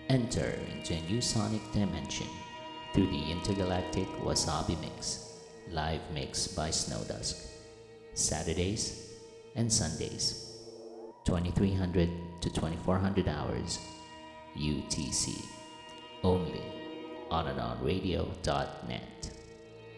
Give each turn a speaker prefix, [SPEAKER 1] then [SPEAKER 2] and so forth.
[SPEAKER 1] Enter into a new sonic dimension through the intergalactic Wasabi Mix, live mix by Snowdusk. Saturdays and Sundays, 2300 to 2400 hours UTC, only on and on radio.net.